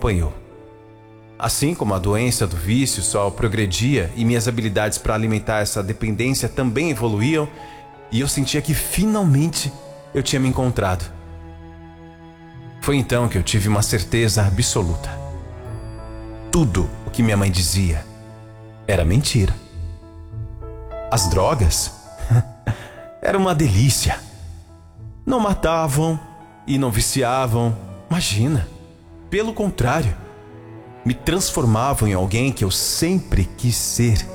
acompanhou. Assim como a doença do vício só progredia e minhas habilidades para alimentar essa dependência também evoluíam, e eu sentia que finalmente eu tinha me encontrado. Foi então que eu tive uma certeza absoluta. Tudo o que minha mãe dizia era mentira. As drogas eram uma delícia. Não matavam e não viciavam. Imagina, pelo contrário, me transformavam em alguém que eu sempre quis ser.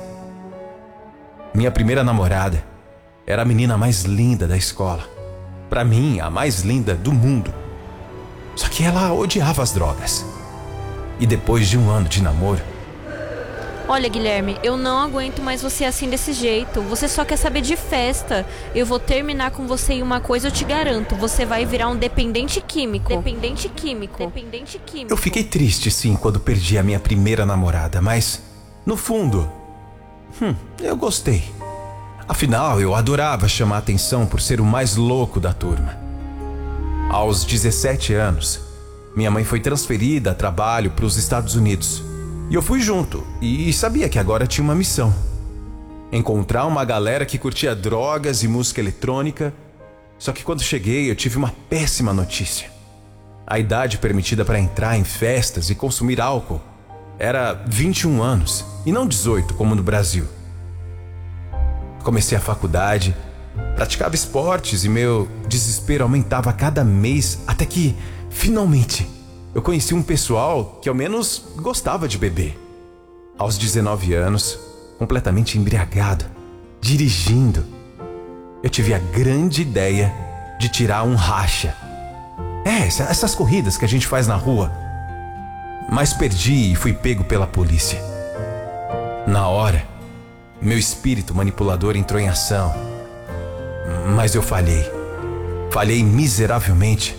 Minha primeira namorada era a menina mais linda da escola. Para mim, a mais linda do mundo. Só que ela odiava as drogas. E depois de 1 ano de namoro... Olha, Guilherme, eu não aguento mais você assim desse jeito. Você só quer saber de festa. Eu vou terminar com você e uma coisa eu te garanto. Você vai virar um dependente químico. Dependente químico. Dependente químico. Eu fiquei triste, sim, quando perdi a minha primeira namorada, mas, no fundo, eu gostei. Afinal, eu adorava chamar atenção por ser o mais louco da turma. Aos 17 anos, minha mãe foi transferida a trabalho para os Estados Unidos. E eu fui junto, e sabia que agora tinha uma missão: encontrar uma galera que curtia drogas e música eletrônica. Só que quando cheguei, eu tive uma péssima notícia. A idade permitida para entrar em festas e consumir álcool era 21 anos, e não 18, como no Brasil. Comecei a faculdade, praticava esportes e meu desespero aumentava a cada mês, até que, finalmente, eu conheci um pessoal que ao menos gostava de beber. Aos 19 anos, completamente embriagado, dirigindo, eu tive a grande ideia de tirar um racha. Essas corridas que a gente faz na rua. Mas perdi e fui pego pela polícia. Na hora, meu espírito manipulador entrou em ação. Mas eu falhei. Falhei miseravelmente.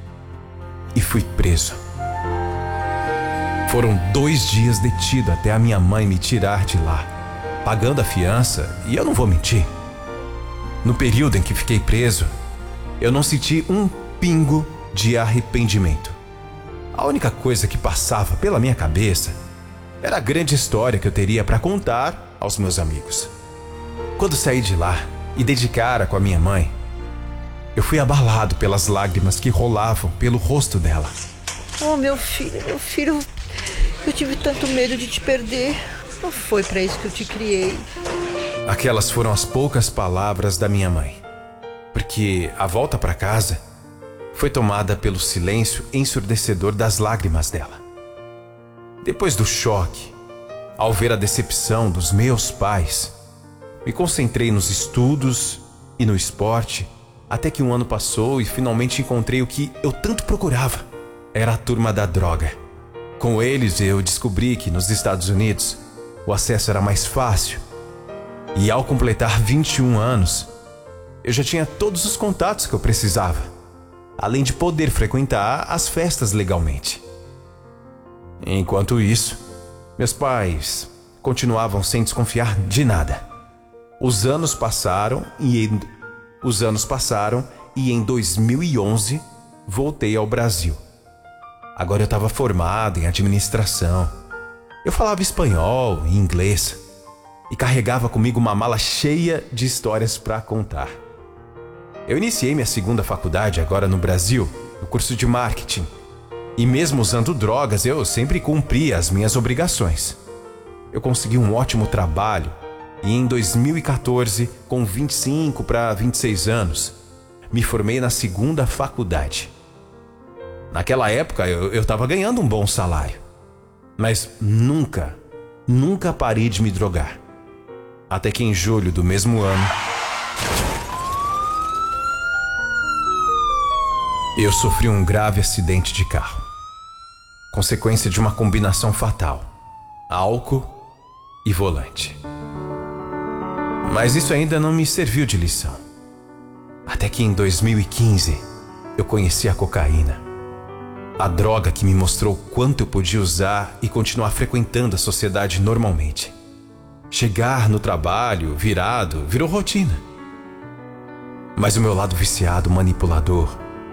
E fui preso. Foram 2 dias detido até a minha mãe me tirar de lá, pagando a fiança, e eu não vou mentir. No período em que fiquei preso, eu não senti um pingo de arrependimento. A única coisa que passava pela minha cabeça era a grande história que eu teria para contar aos meus amigos. Quando saí de lá e dei de cara com a minha mãe, eu fui abalado pelas lágrimas que rolavam pelo rosto dela. Oh, meu filho, eu tive tanto medo de te perder. Não foi para isso que eu te criei. Aquelas foram as poucas palavras da minha mãe, porque a volta para casa foi tomada pelo silêncio ensurdecedor das lágrimas dela. Depois do choque, ao ver a decepção dos meus pais, me concentrei nos estudos e no esporte, até que 1 ano passou e finalmente encontrei o que eu tanto procurava. Era a turma da droga. Com eles eu descobri que nos Estados Unidos o acesso era mais fácil. E ao completar 21 anos, eu já tinha todos os contatos que eu precisava, além de poder frequentar as festas legalmente. Enquanto isso, meus pais continuavam sem desconfiar de nada. Os anos passaram e em 2011 voltei ao Brasil. Agora eu estava formado em administração. Eu falava espanhol e inglês e carregava comigo uma mala cheia de histórias para contar. Eu iniciei minha 2ª faculdade agora no Brasil, no curso de marketing. E mesmo usando drogas, eu sempre cumpria as minhas obrigações. Eu consegui um ótimo trabalho e em 2014, com 25 para 26 anos, me formei na 2ª faculdade. Naquela época eu estava ganhando um bom salário, mas nunca parei de me drogar. Até que em julho do mesmo ano, eu sofri um grave acidente de carro, consequência de uma combinação fatal: álcool e volante. Mas isso ainda não me serviu de lição. Até que em 2015 eu conheci a cocaína. A droga que me mostrou quanto eu podia usar e continuar frequentando a sociedade normalmente. Chegar no trabalho virou rotina. Mas o meu lado viciado, manipulador,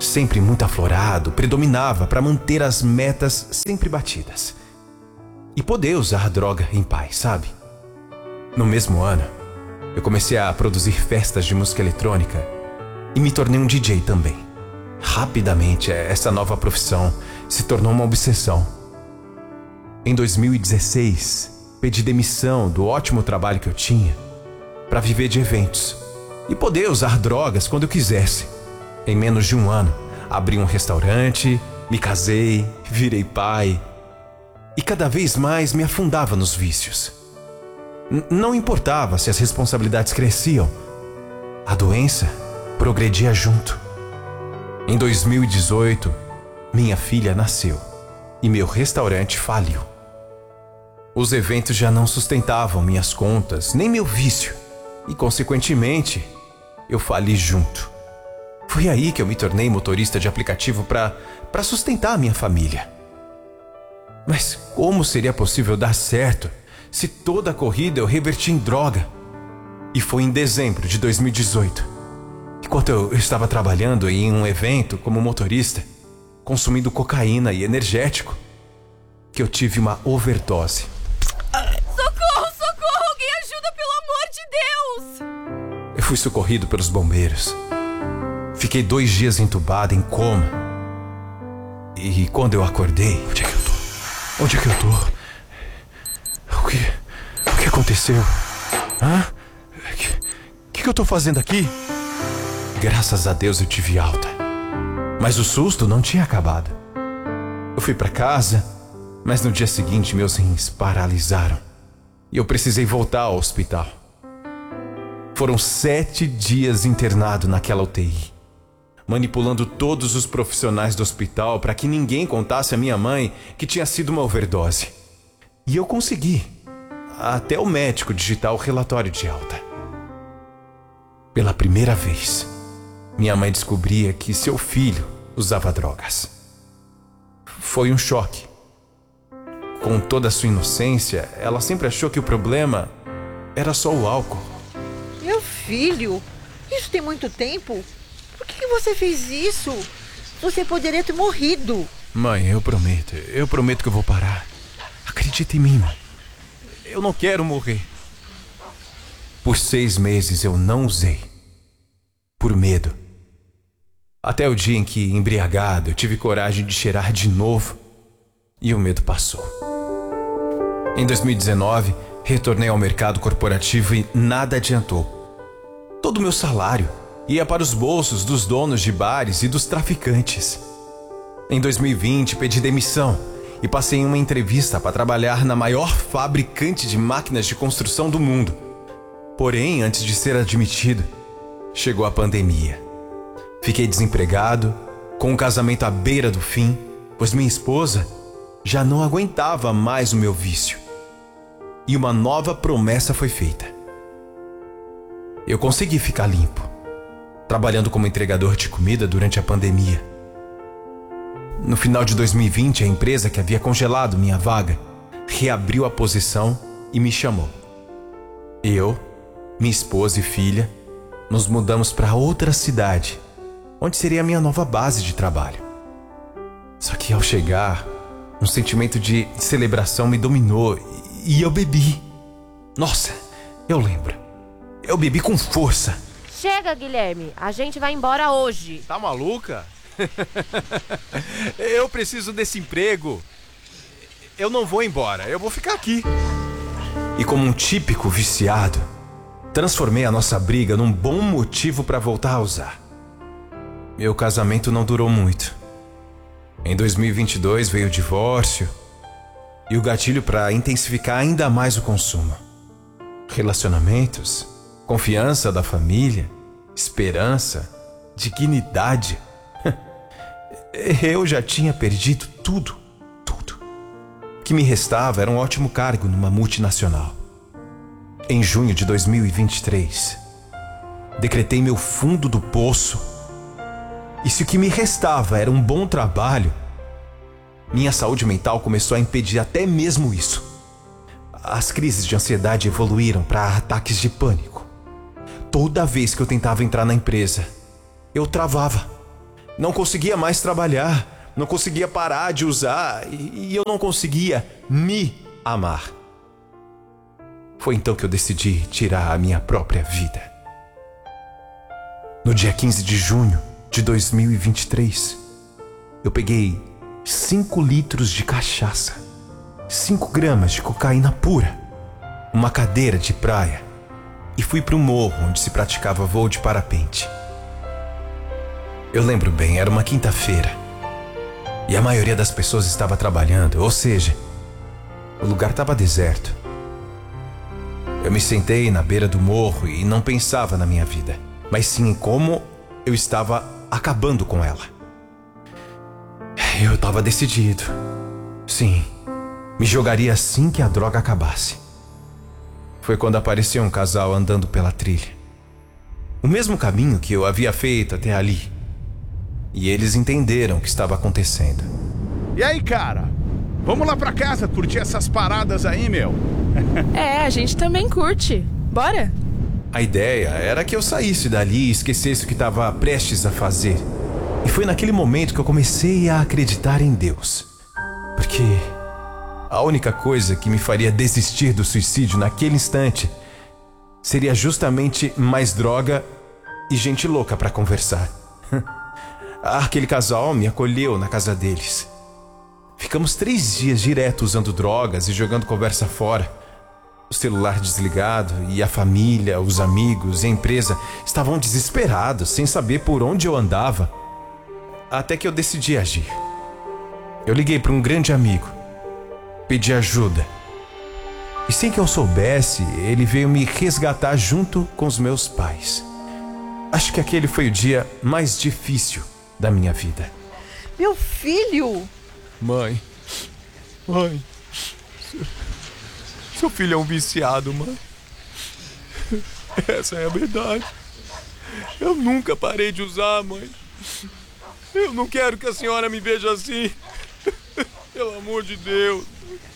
sempre muito aflorado, predominava para manter as metas sempre batidas. E poder usar droga em paz, sabe? No mesmo ano, eu comecei a produzir festas de música eletrônica e me tornei um DJ também. Rapidamente, essa nova profissão se tornou uma obsessão. Em 2016, pedi demissão do ótimo trabalho que eu tinha para viver de eventos e poder usar drogas quando eu quisesse. Em menos de um ano, abri um restaurante, me casei, virei pai e cada vez mais me afundava nos vícios. Não importava se as responsabilidades cresciam, a doença progredia junto. Em 2018, minha filha nasceu e meu restaurante faliu. Os eventos já não sustentavam minhas contas, nem meu vício, e consequentemente, eu fali junto. Foi aí que eu me tornei motorista de aplicativo para sustentar a minha família. Mas como seria possível dar certo se toda a corrida eu reverti em droga? E foi em dezembro de 2018, enquanto eu estava trabalhando em um evento como motorista, consumindo cocaína e energético, que eu tive uma overdose. Socorro, socorro! Alguém ajuda, pelo amor de Deus! Eu fui socorrido pelos bombeiros. Fiquei 2 dias entubado, em coma. E quando eu acordei... Onde é que eu tô? O que aconteceu? Hã? O que eu tô fazendo aqui? Graças a Deus eu tive alta. Mas o susto não tinha acabado. Eu fui pra casa, mas no dia seguinte meus rins paralisaram. E eu precisei voltar ao hospital. Foram 7 dias internado naquela UTI, manipulando todos os profissionais do hospital para que ninguém contasse à minha mãe que tinha sido uma overdose. E eu consegui, até o médico digitar o relatório de alta. Pela primeira vez, minha mãe descobria que seu filho usava drogas. Foi um choque. Com toda a sua inocência, ela sempre achou que o problema era só o álcool. Meu filho, isso tem muito tempo? Por que você fez isso? Você poderia ter morrido. Mãe, eu prometo que eu vou parar. Acredita em mim, mãe. Eu não quero morrer. Por 6 meses eu não usei. Por medo. Até o dia em que, embriagado, eu tive coragem de cheirar de novo e o medo passou. Em 2019, retornei ao mercado corporativo e nada adiantou. Todo o meu salário ia para os bolsos dos donos de bares e dos traficantes. Em 2020, pedi demissão e passei em uma entrevista para trabalhar na maior fabricante de máquinas de construção do mundo. Porém, antes de ser admitido, chegou a pandemia. Fiquei desempregado, com um casamento à beira do fim, pois minha esposa já não aguentava mais o meu vício. E uma nova promessa foi feita. Eu consegui ficar limpo, trabalhando como entregador de comida durante a pandemia. No final de 2020, a empresa que havia congelado minha vaga reabriu a posição e me chamou. Eu, minha esposa e filha, nos mudamos para outra cidade, onde seria a minha nova base de trabalho. Só que ao chegar, um sentimento de celebração me dominou e eu bebi. Nossa, eu lembro. Eu bebi com força. Chega, Guilherme. A gente vai embora hoje. Tá maluca? Eu preciso desse emprego. Eu não vou embora, eu vou ficar aqui. E como um típico viciado, transformei a nossa briga num bom motivo para voltar a usar. Meu casamento não durou muito. Em 2022 veio o divórcio e o gatilho para intensificar ainda mais o consumo. Relacionamentos, confiança da família, esperança, dignidade. Eu já tinha perdido tudo. O que me restava era um ótimo cargo numa multinacional. Em junho de 2023, decretei meu fundo do poço. E se o que me restava era um bom trabalho, minha saúde mental começou a impedir até mesmo isso. As crises de ansiedade evoluíram para ataques de pânico. Toda vez que eu tentava entrar na empresa, eu travava. Não conseguia mais trabalhar, não conseguia parar de usar e eu não conseguia me amar. Foi então que eu decidi tirar a minha própria vida. No dia 15 de junho de 2023, eu peguei 5 litros de cachaça, 5 gramas de cocaína pura, uma cadeira de praia e fui para um morro onde se praticava voo de parapente. Eu lembro bem, era uma quinta-feira e a maioria das pessoas estava trabalhando, ou seja, o lugar estava deserto. Eu me sentei na beira do morro e não pensava na minha vida, mas sim em como eu estava acabando com ela. Eu estava decidido. Sim, me jogaria assim que a droga acabasse. Foi quando apareceu um casal andando pela trilha. O mesmo caminho que eu havia feito até ali. E eles entenderam o que estava acontecendo. E aí, cara? Vamos lá pra casa curtir essas paradas aí, meu? A gente também curte. Bora? A ideia era que eu saísse dali e esquecesse o que estava prestes a fazer. E foi naquele momento que eu comecei a acreditar em Deus. Porque a única coisa que me faria desistir do suicídio naquele instante seria justamente mais droga e gente louca para conversar. Aquele casal me acolheu na casa deles. Ficamos 3 dias direto usando drogas e jogando conversa fora. O celular desligado e a família, os amigos e a empresa estavam desesperados, sem saber por onde eu andava. Até que eu decidi agir. Eu liguei para um grande amigo, pedi ajuda. E sem que eu soubesse, ele veio me resgatar junto com os meus pais. Acho que aquele foi o dia mais difícil da minha vida. Meu filho! Mãe, seu filho é um viciado, mãe. Essa é a verdade. Eu nunca parei de usar, mãe. Eu não quero que a senhora me veja assim. Pelo amor de Deus.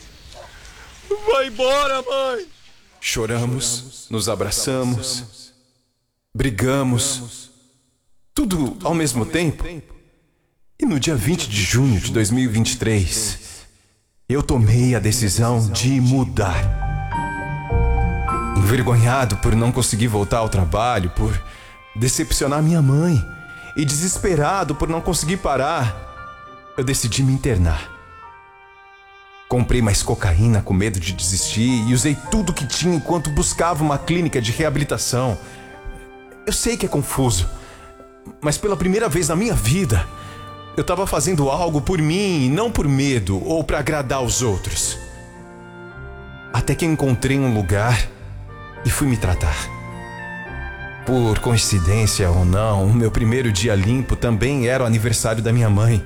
Vai embora, mãe. Choramos, nos abraçamos, brigamos, tudo ao mesmo tempo. E no dia 20 de junho de 2023, eu tomei a decisão de mudar. Envergonhado por não conseguir voltar ao trabalho, por decepcionar minha mãe e desesperado por não conseguir parar, eu decidi me internar. Comprei mais cocaína com medo de desistir e usei tudo que tinha enquanto buscava uma clínica de reabilitação. Eu sei que é confuso, mas pela primeira vez na minha vida, eu estava fazendo algo por mim e não por medo ou para agradar os outros. Até que encontrei um lugar e fui me tratar. Por coincidência ou não, o meu primeiro dia limpo também era o aniversário da minha mãe.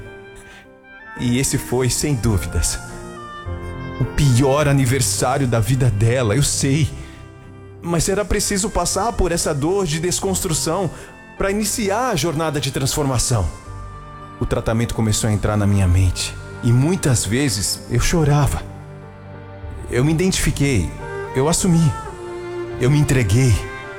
E esse foi, sem dúvidas, o pior aniversário da vida dela, eu sei. Mas era preciso passar por essa dor de desconstrução para iniciar a jornada de transformação. O tratamento começou a entrar na minha mente e muitas vezes eu chorava. Eu me identifiquei, eu assumi, eu me entreguei.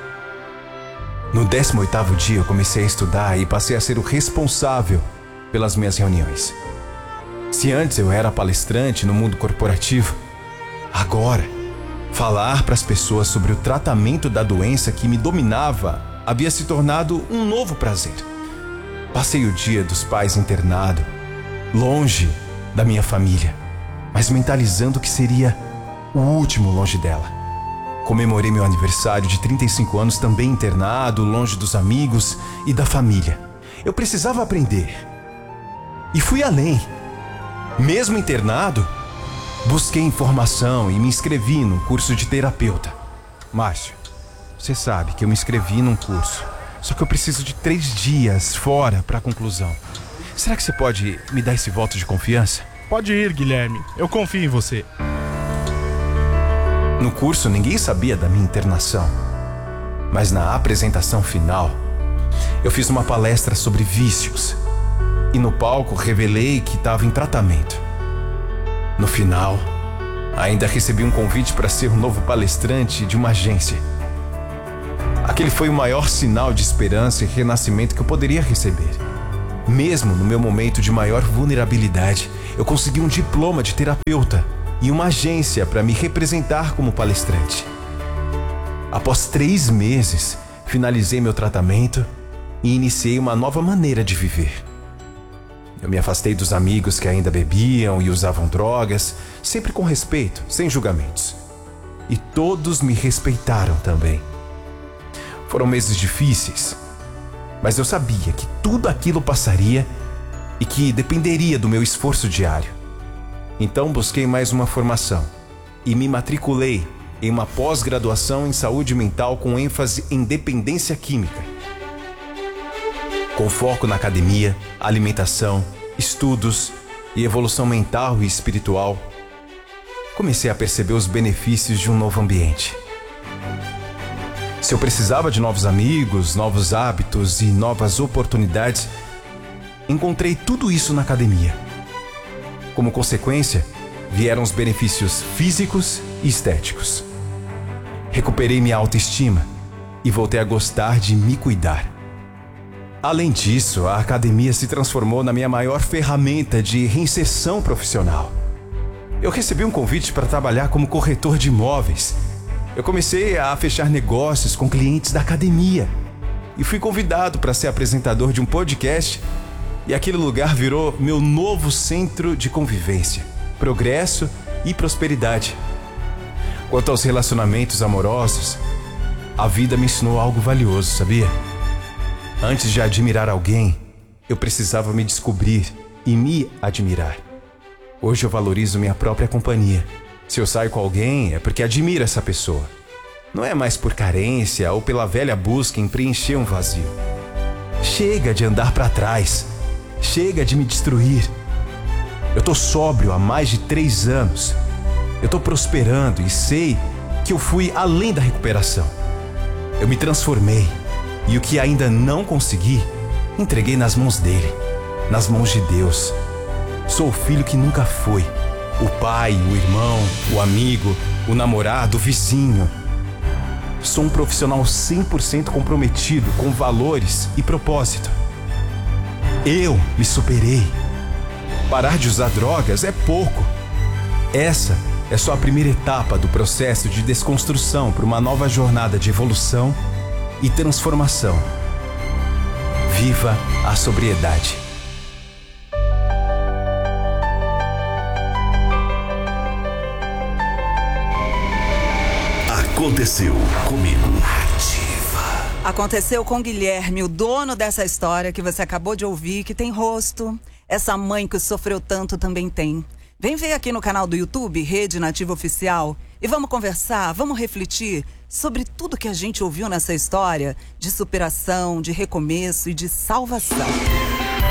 No 18º dia eu comecei a estudar e passei a ser o responsável pelas minhas reuniões. Se antes eu era palestrante no mundo corporativo, agora, falar para as pessoas sobre o tratamento da doença que me dominava havia se tornado um novo prazer. Passei o dia dos pais internado, longe da minha família, mas mentalizando que seria o último longe dela. Comemorei meu aniversário de 35 anos também internado, longe dos amigos e da família. Eu precisava aprender. E fui além. Mesmo internado, busquei informação e me inscrevi num curso de terapeuta. Márcio, você sabe que eu me inscrevi num curso. Só que eu preciso de 3 dias fora para a conclusão. Será que você pode me dar esse voto de confiança? Pode ir, Guilherme. Eu confio em você. No curso, ninguém sabia da minha internação. Mas na apresentação final, eu fiz uma palestra sobre vícios. E no palco, revelei que estava em tratamento. No final, ainda recebi um convite para ser o novo palestrante de uma agência. Aquele foi o maior sinal de esperança e renascimento que eu poderia receber. Mesmo no meu momento de maior vulnerabilidade, eu consegui um diploma de terapeuta e uma agência para me representar como palestrante. Após 3 meses, finalizei meu tratamento e iniciei uma nova maneira de viver. Eu me afastei dos amigos que ainda bebiam e usavam drogas, sempre com respeito, sem julgamentos. E todos me respeitaram também. Foram meses difíceis, mas eu sabia que tudo aquilo passaria e que dependeria do meu esforço diário. Então busquei mais uma formação e me matriculei em uma pós-graduação em saúde mental com ênfase em dependência química. Com foco na academia, alimentação, estudos e evolução mental e espiritual, comecei a perceber os benefícios de um novo ambiente. Se eu precisava de novos amigos, novos hábitos e novas oportunidades, encontrei tudo isso na academia. Como consequência, vieram os benefícios físicos e estéticos. Recuperei minha autoestima e voltei a gostar de me cuidar. Além disso, a academia se transformou na minha maior ferramenta de reinserção profissional. Eu recebi um convite para trabalhar como corretor de imóveis. Eu comecei a fechar negócios com clientes da academia e fui convidado para ser apresentador de um podcast, e aquele lugar virou meu novo centro de convivência, progresso e prosperidade. Quanto aos relacionamentos amorosos, a vida me ensinou algo valioso, sabia? Antes de admirar alguém, eu precisava me descobrir e me admirar. Hoje eu valorizo minha própria companhia. Se eu saio com alguém, é porque admiro essa pessoa. Não é mais por carência ou pela velha busca em preencher um vazio. Chega de andar para trás. Chega de me destruir. Eu tô sóbrio há mais de 3 anos. Eu tô prosperando e sei que eu fui além da recuperação. Eu me transformei e o que ainda não consegui, entreguei nas mãos dele, nas mãos de Deus. Sou o filho que nunca foi. O pai, o irmão, o amigo, o namorado, o vizinho. Sou um profissional 100% comprometido com valores e propósito. Eu me superei. Parar de usar drogas é pouco. Essa é só a primeira etapa do processo de desconstrução para uma nova jornada de evolução e transformação. Viva a sobriedade. Aconteceu comigo. Aconteceu com Guilherme, o dono dessa história que você acabou de ouvir, que tem rosto. Essa mãe que sofreu tanto também tem. Vem ver aqui no canal do YouTube, Rede Nativa Oficial, e vamos conversar, vamos refletir sobre tudo que a gente ouviu nessa história de superação, de recomeço e de salvação.